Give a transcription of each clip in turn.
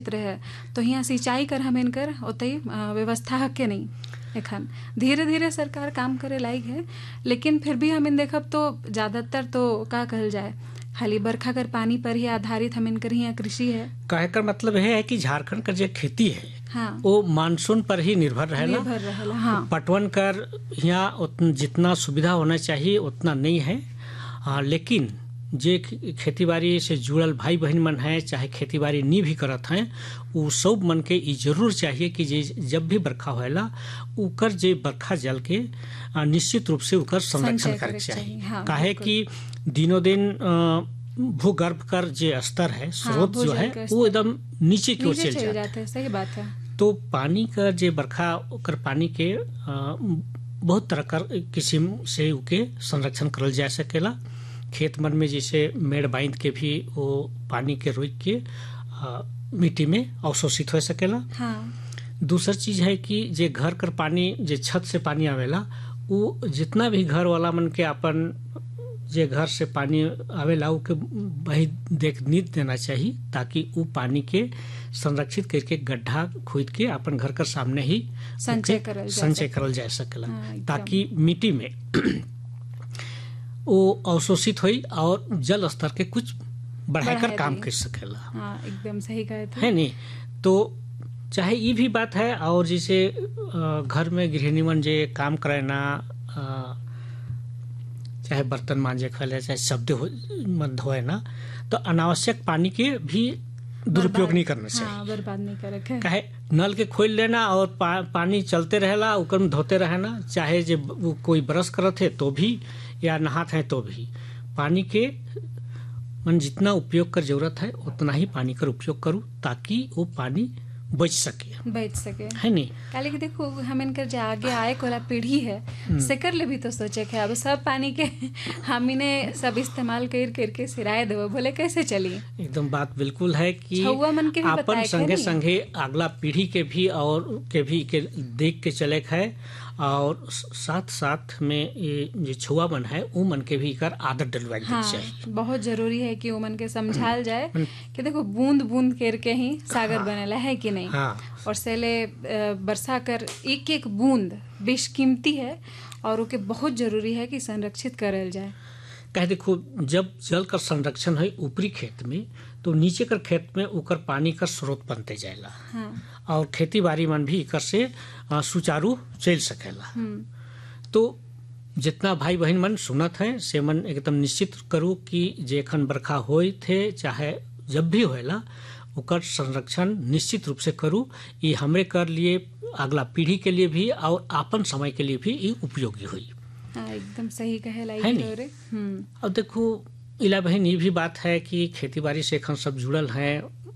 क्षेत्र है तो यहाँ सिंचाई कर हम इनकर ओतई व्यवस्था हके नहीं एखन धीरे धीरे सरकार काम करे लायक है, लेकिन फिर भी हम इन देखब तो ज़्यादातर तो का कहल जाए खाली बरखा कर पानी पर ही आधारित हम इनकर यहाँ कृषि है। कहे कर मतलब है कि झारखंड का जो खेती है हाँ वो मानसून पर ही निर्भर रहेला। हाँ पटवन कर यहाँ जितना सुविधा होना चाहिए उतना नहीं है। लेकिन जे खेती बाड़ी से जुड़ल भाई बहन मन है चाहे खेती बाड़ी नहीं भी करत हैं वो सब मन के ई जरूर चाहिए कि जे जब भी बरखा होला उकर जे बरखा जल के निश्चित रूप से उकर संरक्षण करे चाहिए। हाँ, काहे कि दिनों दिन भूगर्भ कर जे स्तर है स्रोत जो है वो एकदम नीचे की ओर चल जाता है। सही बात है। तो पानी का जे बरखा कर पानी के बहुत तरह कर किस्म से उके संरक्षण करल जा सकेला। खेत मन में जैसे मेड़ बांध के भी वो पानी के रोक के मिट्टी में अवशोषित हो सकेला। हाँ। दूसर चीज है कि जे घर कर पानी जे छत से पानी आवेला वो जितना भी घर वाला मन के अपन जे घर से पानी आवेला उके वही देख नीत देना चाहिए ताकि वो पानी के संरक्षित करके गड्ढा खोद के अपन घर कर सामने ही संचय करल जा सकेला। ताकि मिट्टी में वो अवशोषित हुई और जल स्तर के कुछ बढ़ाकर काम कर सकेला। हाँ, एकदम सही कहे थे। है नहीं तो चाहे ये भी बात है। और जैसे घर में गृहिणी मन जे काम करे ना चाहे बर्तन मांजे खले चाहे शब्द मन धोए ना तो अनावश्यक पानी के भी दुरुपयोग नहीं करना चाहिए। हाँ, बर्बाद नहीं करे। काहे नल के खोल लेना और पानी चलते रहेला उकर में धोते रहना चाहे जे कोई ब्रश करत है तो भी या नहात है तो भी पानी के मन जितना उपयोग कर जरूरत है उतना ही पानी का उपयोग करूँ ताकि वो पानी बच सके है नहीं। काले कि देखो हम इनकर जो आगे आए वाला पीढ़ी है सेकर ले भी तो सोचे के अब सब पानी के हम इन्हें सब इस्तेमाल करके सिराए देव बोले कैसे चली। एकदम बात बिल्कुल है कि मन के अपन संगे संगे अगला पीढ़ी के भी और के भी के देख के चले है और साथ साथ में ये जो छुआ मन है वो मन के भी कर आदत डलवाई चाहिए। बहुत जरूरी है कि वो मन के समझाल जाए कि देखो बूंद बूंद करके ही सागर बनेला है कि नहीं। और सेले बरसा कर एक एक बूंद बेशकीमती है और उके बहुत जरूरी है कि संरक्षित करल जाए। कहे देखो जब जल का संरक्षण है ऊपरी खेत में तो नीचे कर खेत में उकर पानी का स्रोत बनते जाएला। हाँ। और खेती बाड़ी मन भी इकर से सुचारू चल सकेला। तो जितना भाई बहन मन सुनत है से मन एकदम निश्चित करू कि जेखन बरखा होए थे चाहे जब भी होएला उकर संरक्षण निश्चित रूप से करू। ये हमरे कर लिए अगला पीढ़ी के लिए भी और आपन समय के लिए भी ये उपयोगी हुई। हाँ, एकदम सही कहे लाई। अब देखो इला बहन ये भी बात है कि खेती बाड़ी से एखन सब जुड़ल है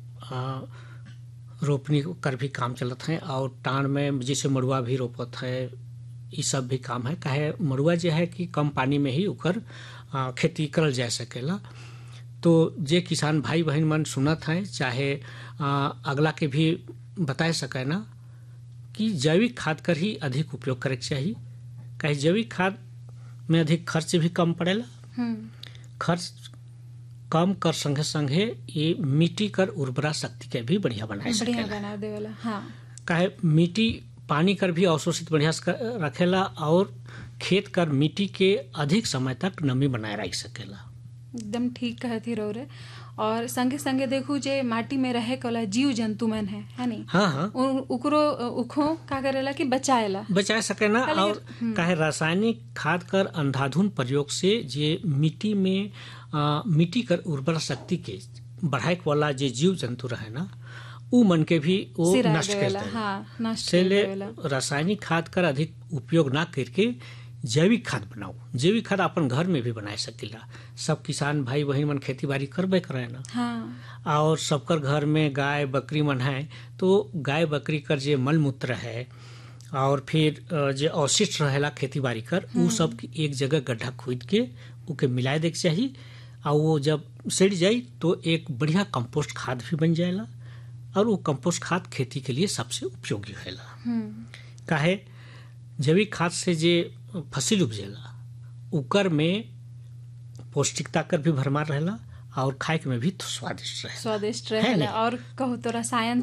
रोपनी कर भी काम चलत है और टाण में जैसे मड़ुआ भी रोपत है ये सब भी काम है। काहे मड़ुआ जो है कि कम पानी में ही उकर खेती करल जा सकेला। तो जे किसान भाई बहन मन सुनत है चाहे अगला के भी बताए सके ना कि जैविक खाद कर ही अधिक उपयोग करे चाहिए। कहे जैविक खाद में अधिक खर्च भी कम पड़ेला। खर्च कम कर संगे संगे ये मिट्टी कर उर्वरा शक्ति के भी बढ़िया बनाए सकेला। हाँ। काहे मिट्टी पानी कर भी अवशोषित बढ़िया रखेला और खेत कर मिट्टी के अधिक समय तक नमी बनाए रख सकेला। एकदम ठीक कहती रहो रे। और संगे संगे देखू जे माटी में रहे वाला जीव जंतु मन है नहीं। हाँ। उकरो उखो का करेला कि बचाए सके ना। और काहे रासायनिक खाद कर अंधाधुन प्रयोग से जे मिट्टी में मिट्टी कर उर्वरा शक्ति के बढ़ाए वाला जे जीव जंतु रहे ना उ मन के भी वो नष्ट कर देला। रासायनिक खाद कर अधिक उपयोग ना करके जैविक खाद बनाओ। जैविक खाद अपन घर में भी बना सकेला। सब किसान भाई बहन मन खेती बाड़ी करबे करे ना। हाँ। और सबकर घर में गाय बकरी मन है तो गाय बकरी कर जे मल मूत्र है और फिर जे अवशिष्ट रहेला खेती बाड़ी कर उ सब एक जगह गड्ढा खोद के उके मिलाए देके चाहिए। और वो जब सड़ जाए तो एक बढ़िया कंपोस्ट खाद भी बन जाएला और वो कंपोस्ट खाद खेती के लिए सबसे उपयोगी होएला। काहे जैविक खाद से जे फसल उपजेला उकर में पौष्टिकता कर भी भरमार रहेला और खाए के में भी स्वादिष्ट रहे स्वादिष्ट है रहेला नहीं? और कहू तो रसायन